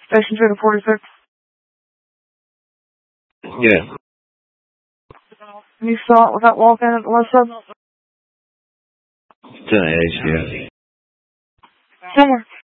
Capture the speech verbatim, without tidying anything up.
Station two to forty-six. Yeah. You saw it with that walk-in at the left side? It's an edge, yeah. Somewhere.